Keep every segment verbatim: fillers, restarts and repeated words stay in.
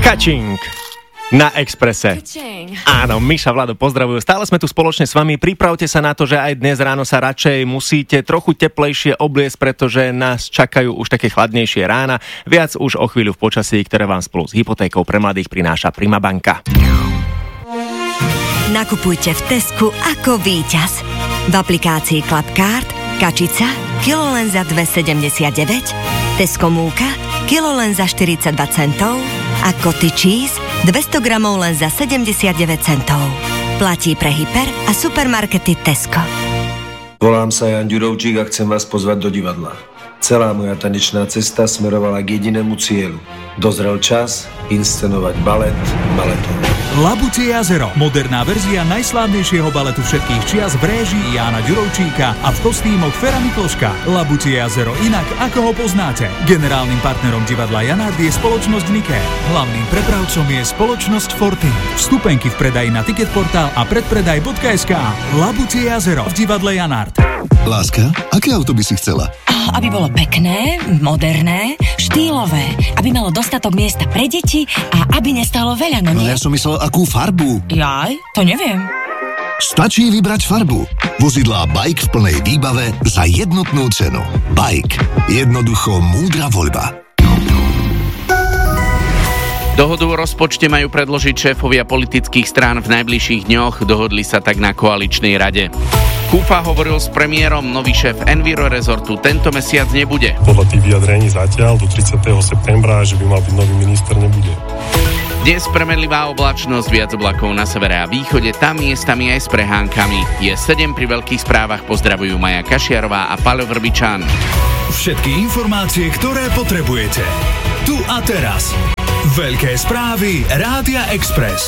Kačing na Expresse. Áno, Miša, Vlado, pozdravujú. Stále sme tu spoločne s vami. Pripravte sa na to, že aj dnes ráno sa radšej musíte trochu teplejšie obliecť, pretože nás čakajú už také chladnejšie rána. Viac už o chvíľu v počasí, ktoré vám spolu s hypotékou pre mladých prináša Primabanka. Nakupujte v Tesku ako víťaz. V aplikácii Clubcard kačica kilo len za dva sedemdesiatdeväť, Tesco múka kilo len za štyridsaťdva centov a Koty cheese dvesto gramov len za sedemdesiatdeväť centov. Platí pre hyper a supermarkety Tesco. Volám sa Jan Ďurovčík a chcem vás pozvať do divadla. Celá moja tanečná cesta smerovala k jedinému cieľu. Dozrel čas inscenovať balet baletom. Labutie jazero, moderná verzia najslávnejšieho baletu všetkých čias v réžii Jána Ďurovčíka a v kostýmoch Fera Mikloška. Labutie jazero inak, ako ho poznáte. Generálnym partnerom divadla Janard je spoločnosť Niké. Hlavným prepravcom je spoločnosť Fortin. Vstupenky v predaji na Ticketportál a predpredaj bodka es ká. Labutie jazero v divadle Janard. Láska, aké auto by si chcela? Aby bolo pekné, moderné, štýlové, aby malo dostatok miesta pre deti a aby nestálo veľa, no nie? No ja som myslel, akú farbu. Jaj, to neviem. Stačí vybrať farbu. Vozidlá Bike v plnej výbave za jednotnú cenu. Bike. Jednoducho múdra voľba. Dohodu o rozpočte majú predložiť šéfovia politických strán v najbližších dňoch, dohodli sa tak na koaličnej rade. Kufa hovoril s premiérom, nový šéf Enviro Resortu tento mesiac nebude. Podľa tých vyjadrení zatiaľ do tridsiateho septembra, že by mal byť nový minister, nebude. Dnes premenlivá oblačnosť, viac oblakov na severe a východe, tam miestami aj s prehánkami. Je sedem pri veľkých správach, pozdravujú Maja Kašiarová a Paľo Vrbičan. Všetky informácie, ktoré potrebujete. Tu a teraz. Veľké správy Rádia Express.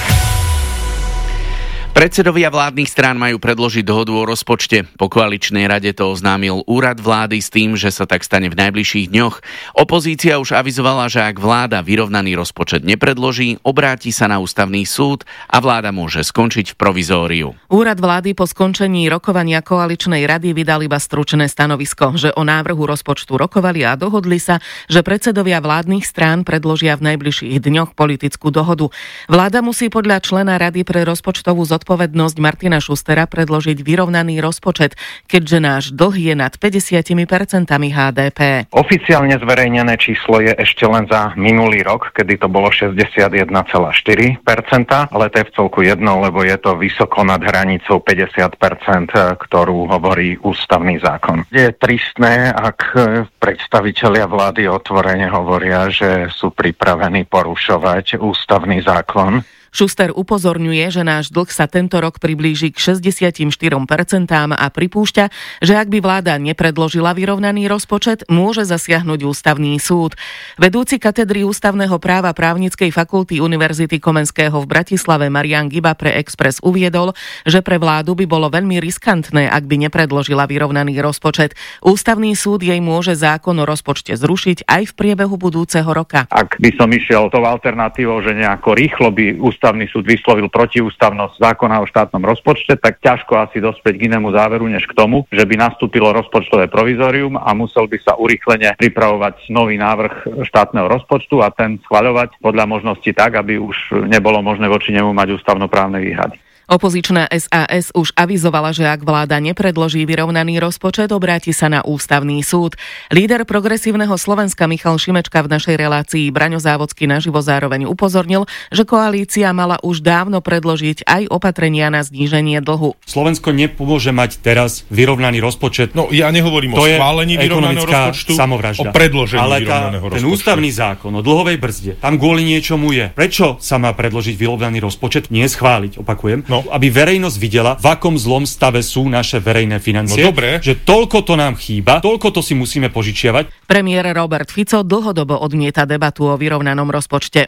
Predsedovia vládnych strán majú predložiť dohodu o rozpočte. Po koaličnej rade to oznámil úrad vlády s tým, že sa tak stane v najbližších dňoch. Opozícia už avizovala, že ak vláda vyrovnaný rozpočet nepredloží, obráti sa na ústavný súd a vláda môže skončiť v provizóriu. Úrad vlády po skončení rokovania koaličnej rady vydal iba stručné stanovisko, že o návrhu rozpočtu rokovali a dohodli sa, že predsedovia vládnych strán predložia v najbližších dňoch politickú dohodu. Vláda musí podľa člena Rady pre rozpočtovú zodpovednosť Odpovednosť Martina Schustera predložiť vyrovnaný rozpočet, keďže náš dlh je nad päťdesiat percent há dé pé. Oficiálne zverejnené číslo je ešte len za minulý rok, kedy to bolo šesťdesiatjeden celá štyri percenta, ale to je v celku jedno, lebo je to vysoko nad hranicou päťdesiat percent, ktorú hovorí ústavný zákon. Je tristné, ak predstavitelia vlády otvorene hovoria, že sú pripravení porušovať ústavný zákon. Schuster upozorňuje, že náš dlh sa tento rok priblíži k šesťdesiatštyri percent a pripúšťa, že ak by vláda nepredložila vyrovnaný rozpočet, môže zasiahnuť ústavný súd. Vedúci katedry ústavného práva Právnickej fakulty Univerzity Komenského v Bratislave Marián Giba pre Express uviedol, že pre vládu by bolo veľmi riskantné, ak by nepredložila vyrovnaný rozpočet. Ústavný súd jej môže zákon o rozpočte zrušiť aj v priebehu budúceho roka. Ak by som išiel tou alternatívou, že nejako rýchlo by Ústavný súd vyslovil protiústavnosť zákona o štátnom rozpočte, tak ťažko asi dospieť k inému záveru, než k tomu, že by nastúpilo rozpočtové provizórium a musel by sa urýchlene pripravovať nový návrh štátneho rozpočtu a ten schvaľovať podľa možnosti tak, aby už nebolo možné voči nemu mať ústavnoprávne výhrady. Opozičná es a es už avizovala, že ak vláda nepredloží vyrovnaný rozpočet, obráti sa na ústavný súd. Líder Progresívneho Slovenska Michal Šimečka v našej relácii Braňo Závodský naživo zároveň upozornil, že koalícia mala už dávno predložiť aj opatrenia na zníženie dlhu. Slovensko nepomôže mať teraz vyrovnaný rozpočet. No ja nehovorím to o schválení vyrovnaného rozpočtu, samovražda. O predložení Ale tá, vyrovnaného rozpočtu. Ten ústavný zákon o dlhovej brzde, tam kvôli niečomu je. Prečo sa má predložiť vyrovnaný rozpočet, nie schváliť, opakujem? No. Aby verejnosť videla, v akom zlom stave sú naše verejné financie. No dobre. Že toľko to nám chýba, toľko to si musíme požičiavať. Premiér Robert Fico dlhodobo odmieta debatu o vyrovnanom rozpočte.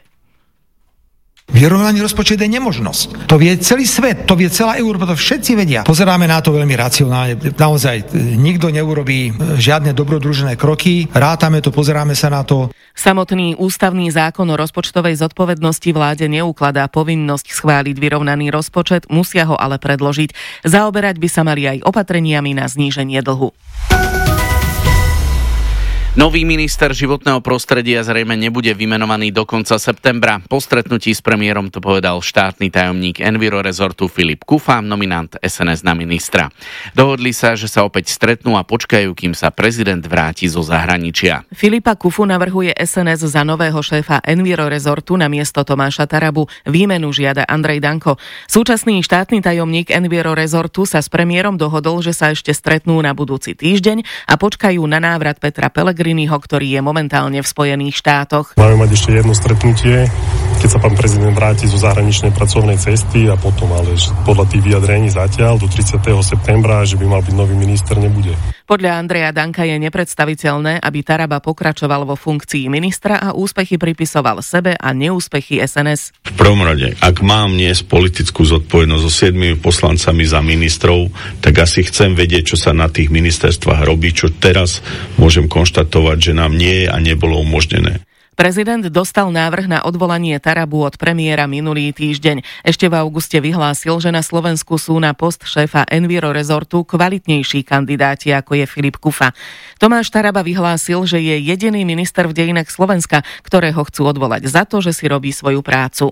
Vyrovnaný rozpočet je nemožnosť. To vie celý svet, to vie celá Európa, to všetci vedia. Pozeráme na to veľmi racionálne. Naozaj nikto neurobí žiadne dobrodružné kroky. Rátame to, pozeráme sa na to. Samotný ústavný zákon o rozpočtovej zodpovednosti vláde neukladá povinnosť schváliť vyrovnaný rozpočet, musia ho ale predložiť. Zaoberať by sa mali aj opatreniami na zníženie dlhu. Nový minister životného prostredia zrejme nebude vymenovaný do konca septembra. Po stretnutí s premiérom to povedal štátny tajomník Enviro Resortu Filip Kufa, nominant es en es na ministra. Dohodli sa, že sa opäť stretnú a počkajú, kým sa prezident vráti zo zahraničia. Filipa Kufu navrhuje es en es za nového šéfa Enviro Resortu na miesto Tomáša Tarabu. Výmenu žiada Andrej Danko. Súčasný štátny tajomník Enviro Resortu sa s premiérom dohodol, že sa ešte stretnú na budúci týždeň a počkajú na návrat Petra Pellegriniho, ktorý je momentálne v Spojených štátoch. Máme mať ešte jedno stretnutie, keď sa pán prezident vráti zo zahraničnej pracovnej cesty a potom, ale podľa tých vyjadrení zatiaľ do tridsiateho septembra, že by mal byť nový minister, nebude. Podľa Andreja Danka je nepredstaviteľné, aby Taraba pokračoval vo funkcii ministra a úspechy pripisoval sebe a neúspechy es en es. V prvom rade, ak mám niesť politickú zodpovednosť so siedmimi poslancami za ministrov, tak asi chcem vedieť, čo sa na tých ministerstvách robí, čo teraz môžem konštatovať, že nám nie je a nebolo umožnené. Prezident dostal návrh na odvolanie Tarabu od premiéra minulý týždeň. Ešte v auguste vyhlásil, že na Slovensku sú na post šéfa Enviro Resortu kvalitnejší kandidáti, ako je Filip Kufa. Tomáš Taraba vyhlásil, že je jediný minister v dejinách Slovenska, ktorého chcú odvolať za to, že si robí svoju prácu.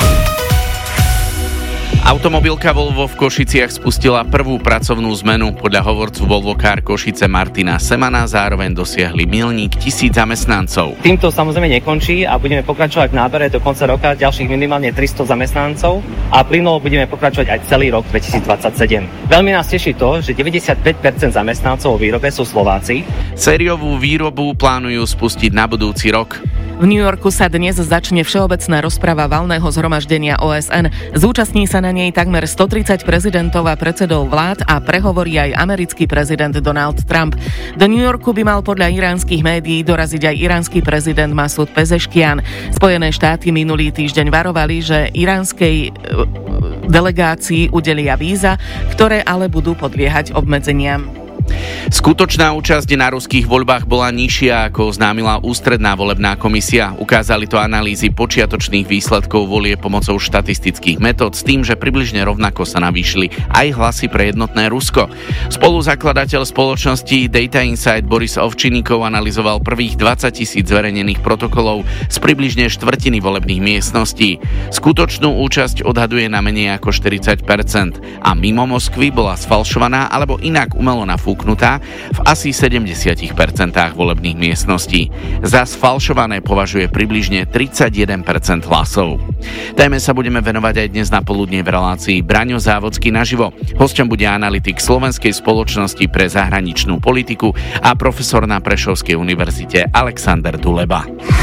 Automobilka Volvo v Košiciach spustila prvú pracovnú zmenu. Podľa hovorcu Volvo Car Košice Martina Semana zároveň dosiahli milník tisíc zamestnancov. Týmto samozrejme nekončí a budeme pokračovať v nábere do konca roka ďalších minimálne tristo zamestnancov a plynulo budeme pokračovať aj celý rok dvetisícdvadsaťsedem. Veľmi nás teší to, že deväťdesiatpäť percent zamestnancov vo výrobe sú Slováci. Sériovú výrobu plánujú spustiť na budúci rok. V New Yorku sa dnes začne všeobecná rozprava valného zhromaždenia ó es en. Zúčastní sa na nej takmer stotridsať prezidentov a predsedov vlád a prehovorí aj americký prezident Donald Trump. Do New Yorku by mal podľa iránskych médií doraziť aj iránsky prezident Masud Pezeškian. Spojené štáty minulý týždeň varovali, že iránskej delegácii udelia víza, ktoré ale budú podliehať obmedzeniam. Skutočná účasť na ruských voľbách bola nižšia, ako oznámila ústredná volebná komisia. Ukázali to analýzy počiatočných výsledkov volie pomocou štatistických metód s tým, že približne rovnako sa navýšili aj hlasy pre jednotné Rusko. Spoluzakladateľ spoločnosti Data Insight Boris Ovčinníkov analyzoval prvých dvadsať tisíc zverejnených protokolov z približne štvrtiny volebných miestností. Skutočnú účasť odhaduje na menej ako štyridsať percent a mimo Moskvy bola sfalšovaná alebo inak umelo nafúknutá v asi sedemdesiat percent volebných miestností. Za sfalšované považuje približne tridsaťjeden percent hlasov. Téme sa budeme venovať aj dnes na poludnie v relácii Braňo Závodský naživo. Hosťom bude analytik Slovenskej spoločnosti pre zahraničnú politiku a profesor na Prešovskej univerzite Alexander Duleba.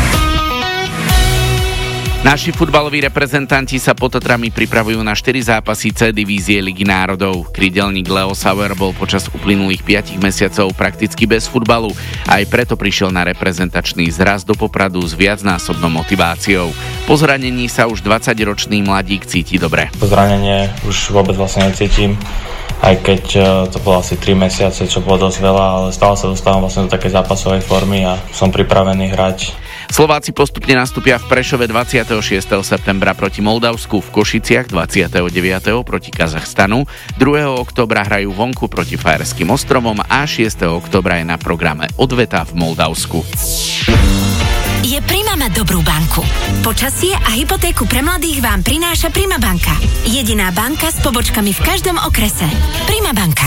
Naši futbaloví reprezentanti sa pod Tatrami pripravujú na štyri zápasy C divízie Ligy národov. Krídelník Leo Sauer bol počas uplynulých piatich mesiacov prakticky bez futbalu. Aj preto prišiel na reprezentačný zraz do Popradu s viacnásobnou motiváciou. Po zranení sa už dvadsaťročný mladík cíti dobre. Po zranenie už vôbec vlastne necítim. Aj keď to bolo asi tri mesiace, čo bolo dosť veľa, ale stále sa dostávam vlastne do takej zápasovej formy a som pripravený hrať. Slováci postupne nastúpia v Prešove dvadsiateho šiesteho septembra proti Moldavsku, v Košiciach dvadsiateho deviateho proti Kazachstanu, druhého októbra hrajú vonku proti Fajerským ostrovom a šiesteho októbra je na programe odveta v Moldavsku. Je Prima mať dobrú banku. Počasie a hypotéku pre mladých vám prináša Prima banka. Jediná banka s pobočkami v každom okrese. Prima banka.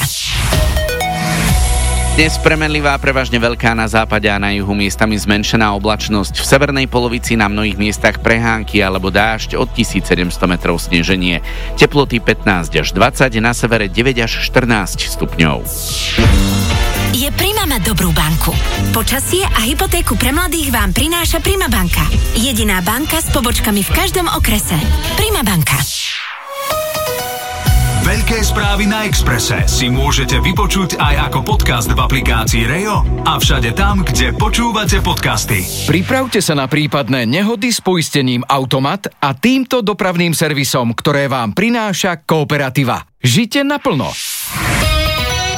Dnes premenlivá, prevažne veľká na západe a na juhu, miestami zmenšená oblačnosť. V severnej polovici na mnohých miestach prehánky alebo dážď, od tisícsedemsto metrov sneženie. Teploty pätnásť až dvadsať, na severe deväť až štrnásť stupňov. Je Prima mať dobrú banku. Počasie a hypotéku pre mladých vám prináša Prima banka. Jediná banka s pobočkami v každom okrese. Prima banka. Veľké správy na Expresse si môžete vypočuť aj ako podcast v aplikácii Rejo a všade tam, kde počúvate podcasty. Pripravte sa na prípadné nehody s poistením Automat a týmto dopravným servisom, ktoré vám prináša Kooperativa. Žite naplno.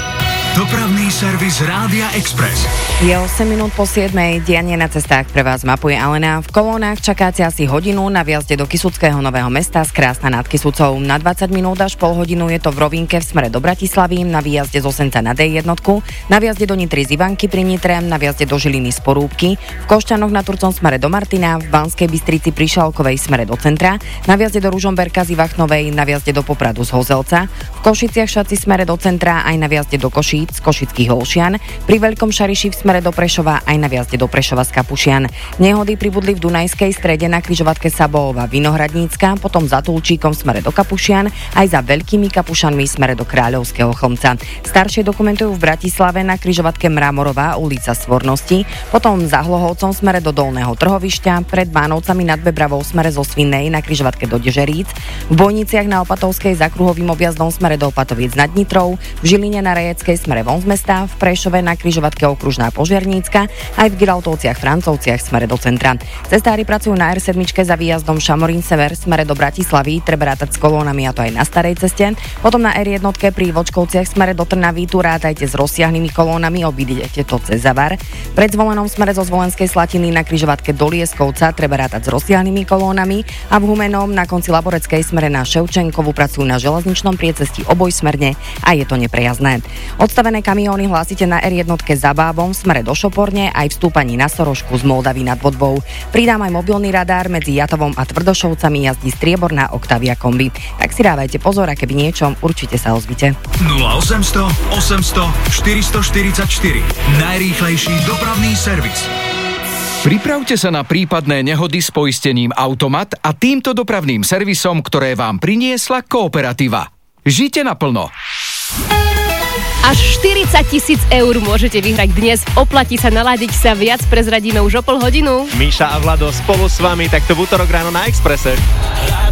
Dopravný servis Rádia Express. Je osem minút po siedmej, dianie na cestách pre vás mapuje Alena. V kolónach čakáte asi hodinu na vjazde do Kysuckého Nového Mesta z Krásna nad Kysucou. Na dvadsať minút až pol hodinu je to v Rovinke v smere do Bratislavy, na výjazde z Osenca na dé jedna, na vjazde do Nitry z Ivanky pri Nitre, na vjazde do Žiliny z Porúbky, v Košťanoch na Turcom smere do Martina, v Banskej Bystrici pri Šalkovej smere do centra, na vjazde do Ružomberka z Ivachnovej, na vjazde do Popradu z Hozelca, v Košiciach Šaci smere do centra aj na vjazde do Košíc z Košických Olšian, pri Veľkom Šariši v smere do Prešova aj na vjazde do Prešova z Kapušian. Nehody pribudli v Dunajskej Strede na križovatke Sabóova Vinohradnícka, potom za Tulčíkom v smere do Kapušian, aj za Veľkými Kapušanmi v smere do Kráľovského Chlmca. Staršie dokumentujú v Bratislave na križovatke Mramorová ulica Svornosti, potom za Hlohovcom v smere do Dolného Trhovišťa, pred Bánovcami nad Bebravou v smere zo Svinnej na križovatke do Dežeríc, v Bojniciach na Opatovskej za kruhovým objazdom v smere do Opatoviec nad Nitrou, v Žiline na Rajeckej smere von z mesta, v Prešove na križovatke Okružná Požiarnícka, aj v Giraltovciach Francovciach smere do centra. Cestári pracujú na er sedem za výjazdom Šamorín Sever smere do Bratislavy, treba rátať s kolónami, a to aj na starej ceste. Potom na er jedna pri Vočkovciach smere do Trnavy, tu rátajte s rozsiahlými kolónami, obídete to cez Zavar. Pred Zvolenom smere zo Zvolenskej Slatiny na križovatke do Lieskovca treba rátať s rozsiahlými kolónami a v Humenom na konci Laboreckej smere na Ševčenkovu pracujú na železničnom priecestí obojsmerne a je to neprejazdné. Odstavené kamióny hlásite na er jedna za Bábom v smere do Šoporne, aj v stúpaní na Sorošku z Moldavy nad Vodbou. Pridám aj mobilný radár, medzi Jatovom a Tvrdošovcami jazdí strieborná Octavia kombi. Tak si dávajte pozor, a keby niečo, určite sa ozvite. nula osemsto osemsto štyristoštyridsaťštyri. Najrýchlejší dopravný servis. Pripravte sa na prípadné nehody s poistením Automat a týmto dopravným servisom, ktoré vám priniesla Kooperativa. Žite naplno. Až štyridsať tisíc eur môžete vyhrať dnes. Oplatí sa naladiť sa, viac prezradíme už o pol hodinu. Míša a Vlado spolu s vami takto v útorok ráno na Expresse.